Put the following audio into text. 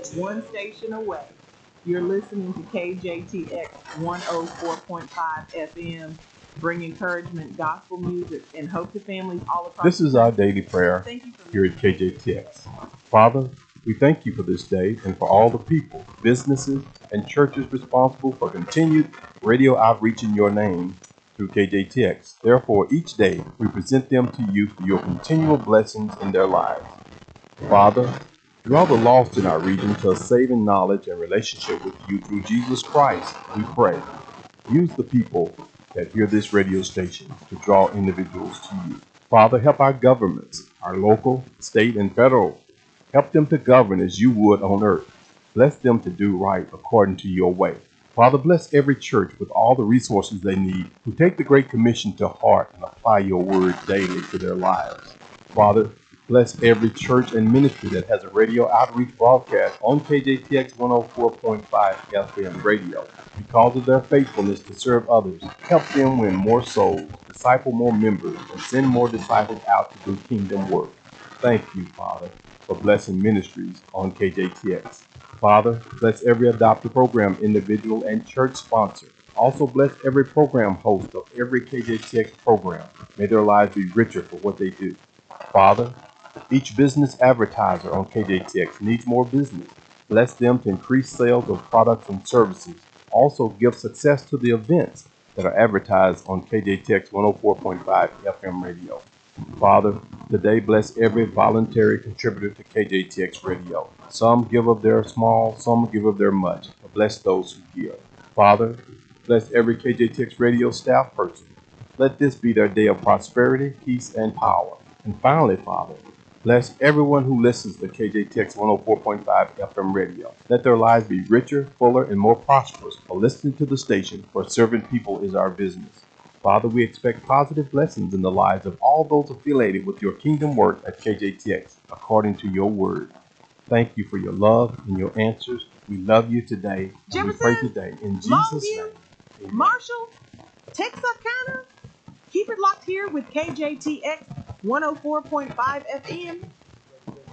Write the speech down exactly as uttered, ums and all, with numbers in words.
one station away. You're listening to K J T X one oh four point five F M, bring encouragement, gospel music, and hope to families all across. This is our daily prayer here at K J T X. Father, we thank you for this day and for all the people, businesses, and churches responsible for continued radio outreach in your name through K J T X. Therefore, each day we present them to you for your continual blessings in their lives. Father, draw the lost in our region to a saving knowledge and relationship with you through Jesus Christ, we pray. Use the people that hear this radio station to draw individuals to you. Father, help our governments, our local, state, and federal. Help them to govern as you would on earth. Bless them to do right according to your way. Father, bless every church with all the resources they need who take the Great Commission to heart and apply your word daily to their lives. Father, bless every church and ministry that has a radio outreach broadcast on K J T X one oh four point five F M radio. Because of their faithfulness to serve others, help them win more souls, disciple more members, and send more disciples out to do kingdom work. Thank you, Father, for blessing ministries on K J T X. Father, bless every adopted program, individual, and church sponsor. Also bless every program host of every K J T X program. May their lives be richer for what they do. Father, each business advertiser on K J T X needs more business. Bless them to increase sales of products and services. Also give success to the events that are advertised on K J T X one oh four point five F M radio. Father, today bless every voluntary contributor to K J T X radio. Some give of their small, some give of their much. But bless those who give. Father, bless every K J T X radio staff person. Let this be their day of prosperity, peace, and power. And finally, Father, bless everyone who listens to K J T X one oh four point five F M radio. Let their lives be richer, fuller, and more prosperous for listening to the station, for serving people is our business. Father, we expect positive blessings in the lives of all those affiliated with your kingdom work at K J T X, according to your word. Thank you for your love and your answers. We love you today. And we pray today in Jesus' name. Amen. Marshall, Texarkana, keep it locked here with K J T X one oh four point five F M